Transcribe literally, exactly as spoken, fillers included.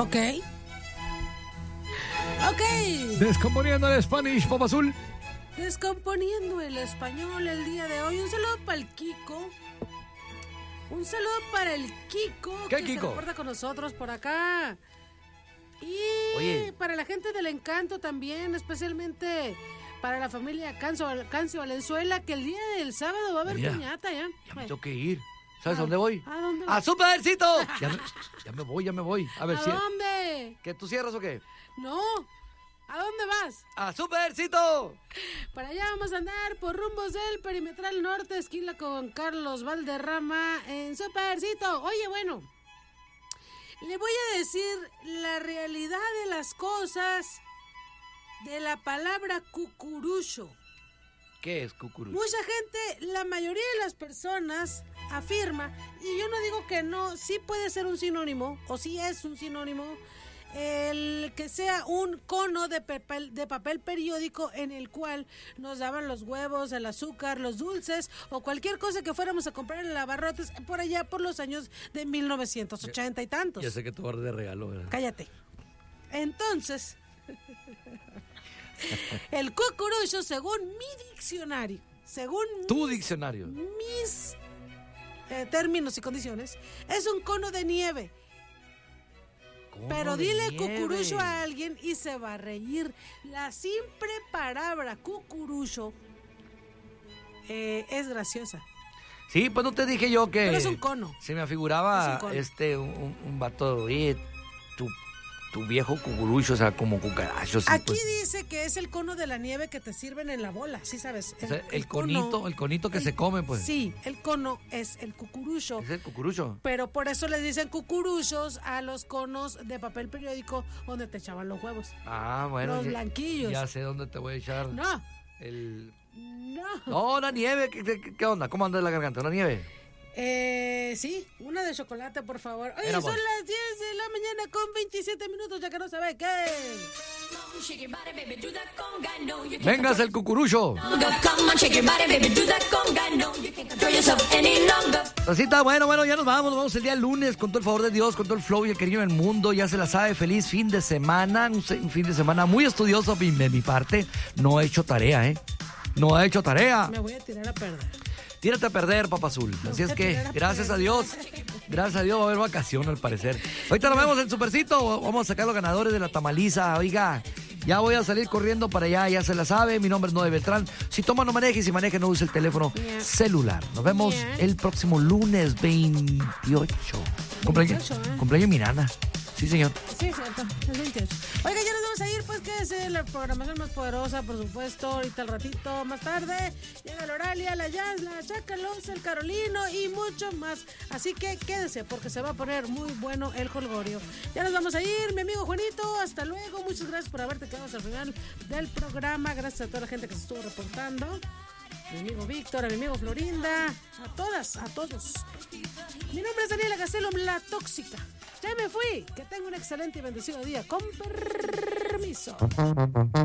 Ok. Ok. Descomponiendo el Spanish, Papa Azul. Descomponiendo el español el día de hoy. Un saludo para el Kiko. Un saludo para el Kiko. ¿Qué que Kiko? se reporta con nosotros por acá. Y Oye. para la gente del Encanto también, especialmente para la familia Cancio, Cancio Valenzuela, que el día del sábado va a haber Mira, piñata ya. Ya me tengo que ir. ¿Sabes a dónde voy? ¿A dónde? ¡A Supercito! Ya me, ya me voy, ya me voy. A ver, ¿A si dónde? ¿que tú cierras o qué? No. ¿A dónde vas? ¡A Supercito! Para allá vamos a andar por rumbos del Perimetral Norte, esquina con Carlos Valderrama en Supercito. Oye, bueno, le voy a decir la realidad de las cosas de la palabra cucurucho. ¿Qué es cucurucho? Mucha gente, la mayoría de las personas afirma, y yo no digo que no, sí puede ser un sinónimo, o sí es un sinónimo, el que sea un cono de papel, de papel periódico en el cual nos daban los huevos, el azúcar, los dulces o cualquier cosa que fuéramos a comprar en el abarrotes por allá por los años de mil novecientos ochenta y tantos. Ya sé que te voy a dar de regalo, ¿verdad? Cállate. Entonces, el cucurucho, según mi diccionario, según Tu mis, diccionario. mis eh, términos y condiciones, es un cono de nieve. Pero Cono de dile nieve. cucurucho a alguien y se va a reír. La simple palabra cucurucho eh, es graciosa. Sí, pues no te dije yo que... Pero es un cono. Se me afiguraba Es un cono. este, un, un, un vato, oye, tu, tu viejo cucurucho, o sea, como cucarachos. Aquí pues. dice que es el cono de la nieve que te sirven en la bola, ¿sí sabes? O sea, el, el conito, cono- el conito que el- se come, pues. Sí, el cono es el cucurucho. Es el cucurucho. Pero por eso les dicen cucuruchos a los conos de papel periódico donde te echaban los huevos. Ah, bueno. Los ya- blanquillos. Ya sé dónde te voy a echar. No, El... no. No, una nieve. ¿Qué, qué, qué onda? ¿Cómo anda la garganta? ¿Una nieve? Eh, sí, una de chocolate, por favor. Oye, Era son bueno. las diez de la mañana con veintisiete minutos, ya que no sabe qué. Vengas el cucurucho. Rosita, bueno, bueno, ya nos vamos, nos vamos el día lunes con todo el favor de Dios, con todo el flow y el cariño del mundo, ya se la sabe, feliz fin de semana, un, se- un fin de semana muy estudioso de mi, de mi parte, no he hecho tarea, ¿eh? No he hecho tarea. Me voy a tirar a perder. Tírate a perder, Papa Azul. Así es que, gracias a Dios, gracias a Dios va a haber vacación al parecer. Ahorita nos vemos en Supercito, vamos a sacar los ganadores de la tamaliza, oiga. Ya voy a salir corriendo para allá, ya se la sabe, mi nombre es Noé Beltrán. Si toma no maneje y si maneja no use el teléfono Yeah. celular. Nos vemos Yeah. el próximo lunes veintiocho. Cumpleaños, veintiocho, ¿eh? cumpleaños mi nana. Sí, señor. Sí, es cierto, es veintiocho. Oiga, ya nos vamos a ir, pues que es la programación más poderosa, por supuesto. Ahorita al ratito, más tarde, llega la Oralia, la Jazz, la Chacalos, el Carolino y mucho más. Así que quédese, porque se va a poner muy bueno el jolgorio. Ya nos vamos a ir, mi amigo Juanito, hasta luego. Muchas gracias por haberte quedado hasta el final del programa. Gracias a toda la gente que se estuvo reportando. A mi amigo Víctor, a mi amigo Florinda, a todas, a todos. Mi nombre es Daniela Castelo, la tóxica. Ya me fui. Que tenga un excelente y bendecido día. Con permiso.